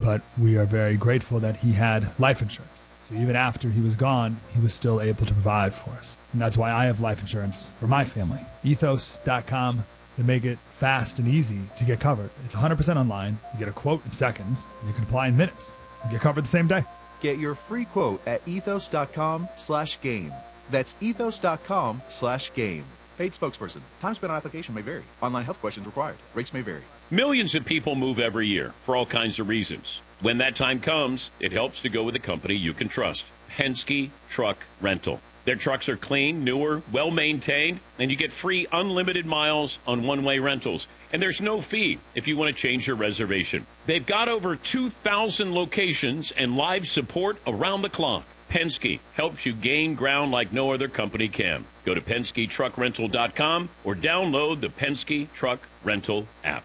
but we are very grateful that he had life insurance. So even after he was gone, he was still able to provide for us. And that's why I have life insurance for my family. Ethos.com. They make it fast and easy to get covered. It's 100% online. You get a quote in seconds. You can apply in minutes. You get covered the same day. Get your free quote at ethos.com/game. That's ethos.com/game. Paid spokesperson. Time spent on application may vary. Online health questions required. Rates may vary. Millions of people move every year for all kinds of reasons. When that time comes, it helps to go with a company you can trust. Penske Truck Rental. Their trucks are clean, newer, well-maintained, and you get free unlimited miles on one-way rentals. And there's no fee if you want to change your reservation. They've got over 2,000 locations and live support around the clock. Penske helps you gain ground like no other company can. Go to PenskeTruckRental.com or download the Penske Truck Rental app.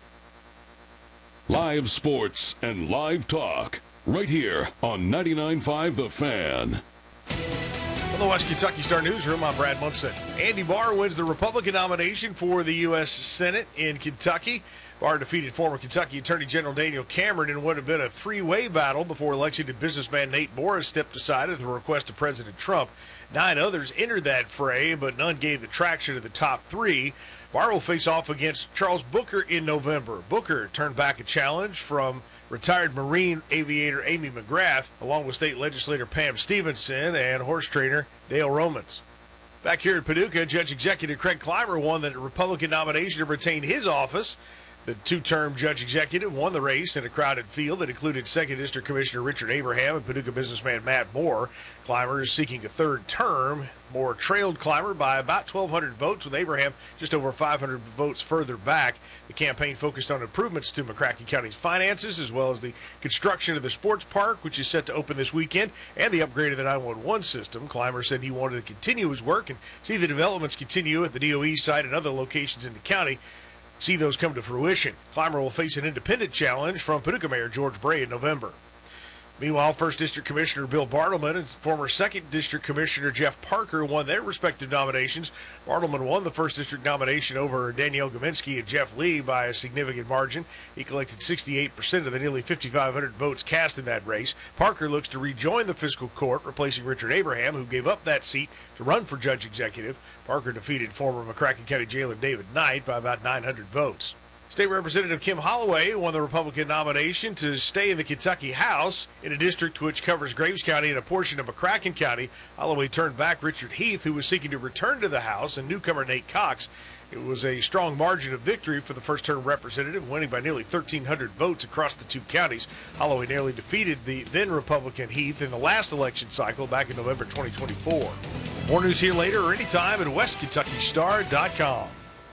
Live sports and live talk right here on 99.5 The Fan. From the West Kentucky Star Newsroom, I'm Brad Munson. Andy Barr wins the Republican nomination for the U.S. Senate in Kentucky. Barr defeated former Kentucky Attorney General Daniel Cameron in what had been a three-way battle before election businessman Nate Morris stepped aside at the request of President Trump. 9 others entered that fray, but none gave the traction to the top 3. Barr will face off against Charles Booker in November. Booker turned back a challenge from retired Marine aviator Amy McGrath, along with state legislator Pam Stevenson and horse trainer Dale Romans. Back here at Paducah, Judge Executive Craig Clymer won the Republican nomination to retain his office. The 2-term judge executive won the race in a crowded field that included 2nd District Commissioner Richard Abraham and Paducah businessman Matt Moore. Clymer is seeking a 3rd term. Moore trailed Clymer by about 1,200 votes, with Abraham just over 500 votes further back. The campaign focused on improvements to McCracken County's finances, as well as the construction of the sports park, which is set to open this weekend, and the upgrade of the 911 system. Clymer said he wanted to continue his work and see the developments continue at the DOE site and other locations in the county. See those come to fruition. Clymer will face an independent challenge from Paducah Mayor George Bray in November. Meanwhile, 1st District Commissioner Bill Bartleman and former 2nd District Commissioner Jeff Parker won their respective nominations. Bartleman won the 1st District nomination over Danielle Gominski and Jeff Lee by a significant margin. He collected 68% of the nearly 5,500 votes cast in that race. Parker looks to rejoin the fiscal court, replacing Richard Abraham, who gave up that seat to run for judge executive. Parker defeated former McCracken County Jailer David Knight by about 900 votes. State Representative Kim Holloway won the Republican nomination to stay in the Kentucky House in a district which covers Graves County and a portion of McCracken County. Holloway turned back Richard Heath, who was seeking to return to the House, and newcomer Nate Cox. It was a strong margin of victory for the first-term representative, winning by nearly 1,300 votes across the 2 counties. Holloway narrowly defeated the then-Republican Heath in the last election cycle back in November 2024. More news here later or anytime at WestKentuckyStar.com.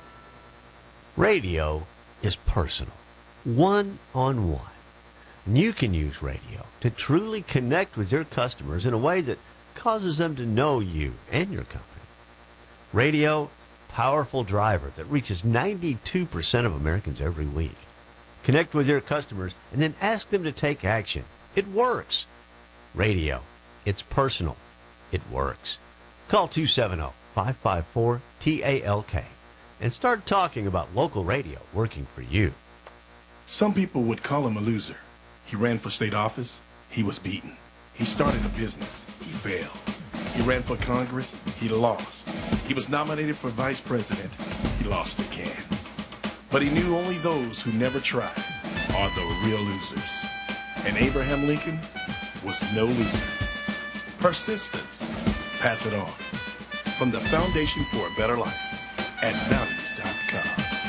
Radio is personal, one-on-one. And you can use radio to truly connect with your customers in a way that causes them to know you and your company. Radio, powerful driver that reaches 92% of Americans every week. Connect with your customers and then ask them to take action. It works. Radio, it's personal. It works. Call 270-554-TALK. and start talking about local radio working for you. Some people would call him a loser. He ran for state office. He was beaten. He started a business. He failed. He ran for Congress. He lost. He was nominated for vice president. He lost again. But he knew only those who never tried are the real losers. And Abraham Lincoln was no loser. Persistence. Pass it on. From the Foundation for a Better Life at values.com.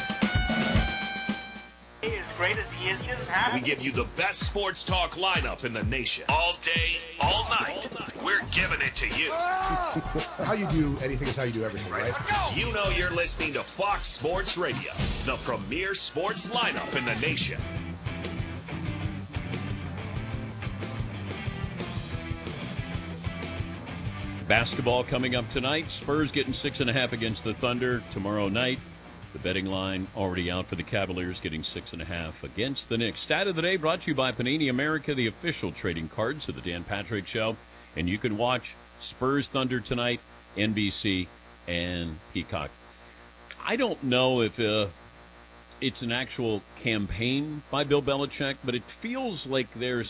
As great as he is, we give you the best sports talk lineup in the nation. All day, all night. We're giving it to you. How you do anything is how you do everything, right? You know you're listening to Fox Sports Radio, the premier sports lineup in the nation. Basketball coming up tonight. Spurs getting 6.5 against the Thunder tomorrow night. The betting line already out for the Cavaliers, getting 6.5 against the Knicks. Stat of the day brought to you by Panini America, the official trading cards of the Dan Patrick Show. And you can watch Spurs Thunder tonight, NBC and Peacock. I don't know if it's an actual campaign by Bill Belichick, but it feels like there's